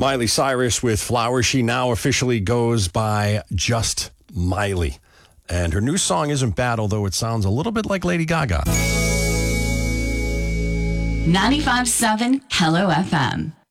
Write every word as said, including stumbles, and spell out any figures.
Miley Cyrus with Flowers. She now officially goes by just Miley. And her new song isn't bad, although it sounds a little bit like Lady Gaga. ninety-five point seven Hello F M.